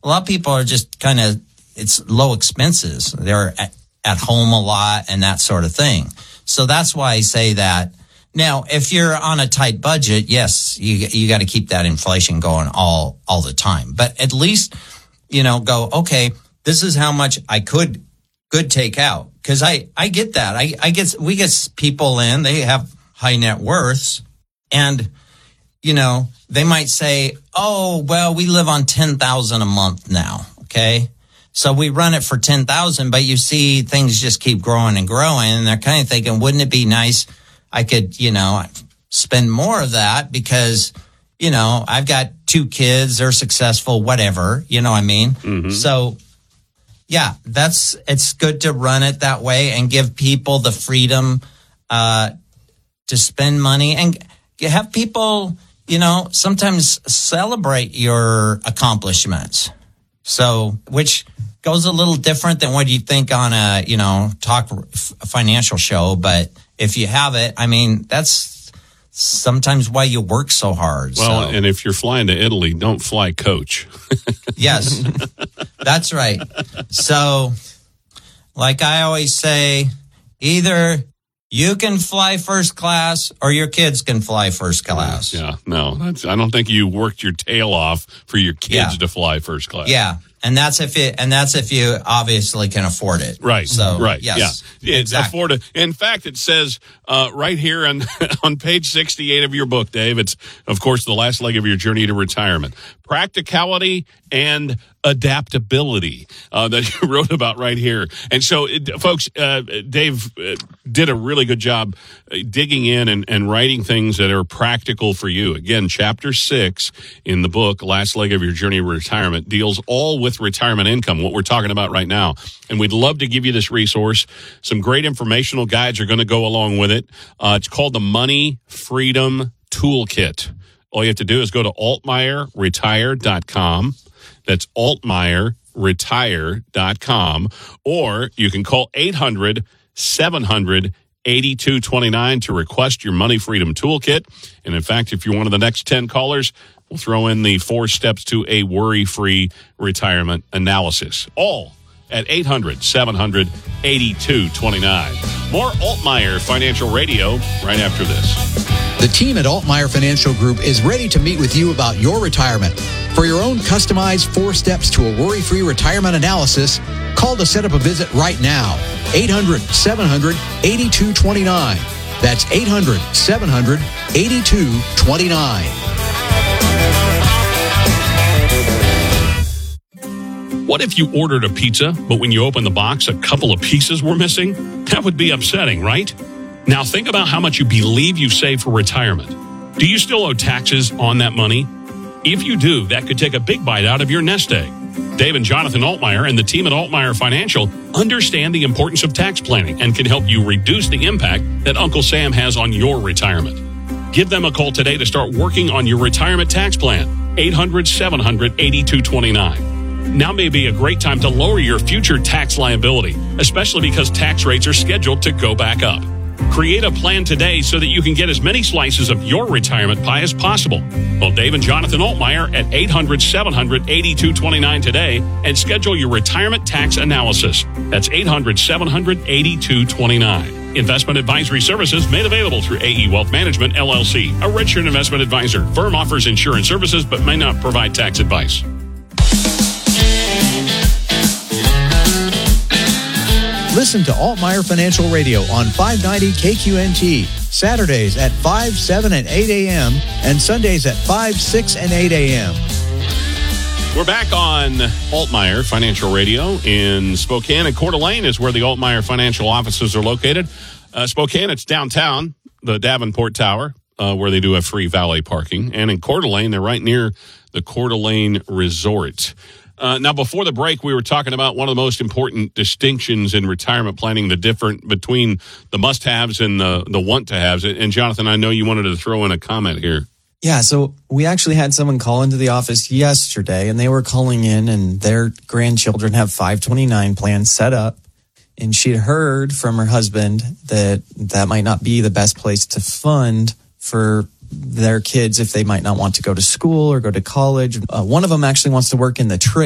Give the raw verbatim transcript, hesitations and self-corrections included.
a lot of people are just kind of, it's low expenses. They're at, at home a lot and that sort of thing. So that's why I say that. Now, if you're on a tight budget, yes, you you got to keep that inflation going all all the time. But at least, you know, go, okay, this is how much I could could take out. Because I, I get that. I, I get, we get people in, they have high net worths, and, you know, they might say, oh, well, we live on ten thousand a month now, okay? So we run it for ten thousand, but you see things just keep growing and growing, and they're kind of thinking, wouldn't it be nice I could, you know, spend more of that because, you know, I've got two kids, they're successful, whatever, you know what I mean? Mm-hmm. So, yeah, that's, it's good to run it that way and give people the freedom uh, to spend money and have people, you know, sometimes celebrate your accomplishments. So, which goes a little different than what you think on a, you know, talk f- financial show. But if you have it, I mean, that's sometimes why you work so hard. Well, so. And if you're flying to Italy, don't fly coach. Yes, that's right. So, like I always say, either you can fly first class or your kids can fly first class. Yeah, no, that's, I don't think you worked your tail off for your kids yeah. to fly first class. Yeah. And that's if it, and that's if you obviously can afford it. Right. So, right. Yes, yeah. It's exactly. afford it. In fact, it says uh, right here on on page sixty-eight of your book, Dave. It's of course the last leg of your journey to retirement: practicality and adaptability uh, that you wrote about right here. And so, it, folks, uh, Dave uh, did a really good job digging in and, and writing things that are practical for you. Again, chapter six in the book, Last Leg of Your Journey to Retirement, deals all with retirement income, what we're talking about right now. And we'd love to give you this resource. Some great informational guides are going to go along with it. Uh, it's called the Money Freedom Toolkit. All you have to do is go to altmeyer retire dot com. That's altmeyer retire dot com. Or you can call eight hundred seven hundred eighty-two twenty-nine to request your Money Freedom Toolkit. And in fact, if you're one of the next ten callers, we'll throw in the four steps to a worry-free retirement analysis. All at eight hundred seven hundred eighty-two twenty-nine. More Altmeyer Financial Radio right after this. The team at Altmeyer Financial Group is ready to meet with you about your retirement. For your own customized four steps to a worry-free retirement analysis, call to set up a visit right now. eight hundred seven hundred eighty-two twenty-nine. That's eight hundred seven hundred eighty-two twenty-nine. What if you ordered a pizza, but when you opened the box, a couple of pieces were missing? That would be upsetting, right? Now think about how much you believe you've saved for retirement. Do you still owe taxes on that money? If you do, that could take a big bite out of your nest egg. Dave and Jonathan Altmeyer and the team at Altmeyer Financial understand the importance of tax planning and can help you reduce the impact that Uncle Sam has on your retirement. Give them a call today to start working on your retirement tax plan. eight hundred seven hundred eighty-two twenty-nine. Now may be a great time to lower your future tax liability, especially because tax rates are scheduled to go back up. Create a plan today so that you can get as many slices of your retirement pie as possible. Call Dave and Jonathan Altmeyer at eight hundred seven hundred eighty-two twenty-nine today and schedule your retirement tax analysis. That's eight hundred seven hundred eighty-two twenty-nine. Investment advisory services made available through A E Wealth Management, L L C, a registered investment advisor. Firm offers insurance services but may not provide tax advice. Listen to Altmeyer Financial Radio on five ninety K Q N T, Saturdays at five, seven, and eight a.m., and Sundays at five, six, and eight a.m. We're back on Altmeyer Financial Radio in Spokane, and Coeur d'Alene is where the Altmeyer Financial offices are located. Uh, Spokane, it's downtown, the Davenport Tower, uh, where they do have free valet parking. And in Coeur d'Alene, they're right near the Coeur d'Alene Resort. Uh, now, before the break, we were talking about one of the most important distinctions in retirement planning, the difference between the must-haves and the, the want-to-haves. And, Jonathan, I know you wanted to throw in a comment here. Yeah, so we actually had someone call into the office yesterday, and they were calling in, and their grandchildren have five twenty-nine plans set up. And she'd heard from her husband that that might not be the best place to fund for their kids if they might not want to go to school or go to college. Uh, one of them actually wants to work in the trade.